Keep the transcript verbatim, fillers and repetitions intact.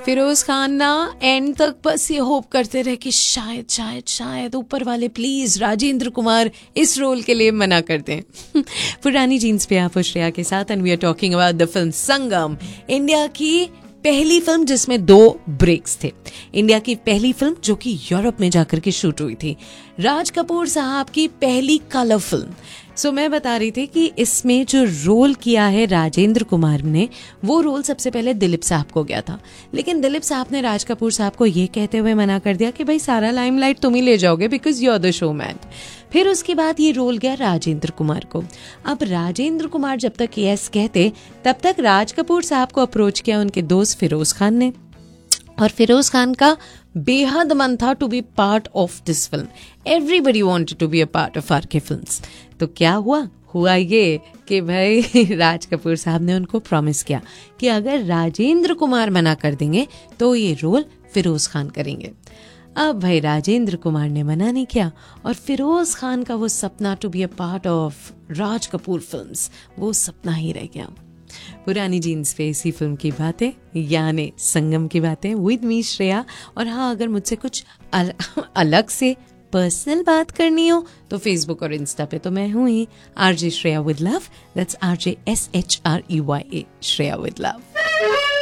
फिरोज खान ना एंड तक बस ये होप करते रहे कि शायद शायद शायद ऊपर वाले प्लीज राजेंद्र कुमार इस रोल के लिए मना कर दें। पुरानी जीन्स पे आप श्रेया के साथ and we are talking about the film Sangam, India की पहली फिल्म जिसमें दो ब्रेक्स थे। इंडिया की पहली फिल्म जो कि यूरोप में जाकर के शूट हुई थी, राज कपूर साहब की पहली कलर फिल्म। सो so, मैं बता रही थी कि इसमें जो रोल किया है राजेंद्र कुमार ने, वो रोल सबसे पहले दिलीप साहब को गया था, लेकिन दिलीप साहब ने राज कपूर साहब को ये कहते हुए मना कर दिया कि भाई सारा लाइमलाइट तुम ही ले जाओगे because you are the showman. फिर उसके बाद ये रोल गया राजेंद्र कुमार को। अब राजेंद्र कुमार जब तक यस कहते तब तक राज कपूर साहब को अप्रोच किया उनके दोस्त फिरोज खान ने, और फिरोज खान का बेहद मन था to be part of this film. Everybody wanted to be a part of are के फिल्म्स। तो क्या हुआ हुआ ये कि भाई राज कपूर साहब ने उनको प्रॉमिस किया कि अगर राजेंद्र कुमार मना कर देंगे तो ये रोल फिरोज खान करेंगे। अब भाई राजेंद्र कुमार ने मना नहीं किया और फिरोज खान का वो सपना to be a part of Raj Kapoor films, वो सपना ही रह गया। पुरानी जीन्स पे इसी फिल्म की बातें यानी संगम की बातें विद मी श्रेया। और हाँ, अगर मुझसे कुछ अल, अलग से पर्सनल बात करनी हो तो फेसबुक और इंस्टा पे तो मैं हूँ ही, RJ Shreya with love. That's RJ S H R E Y A, Shreya with love.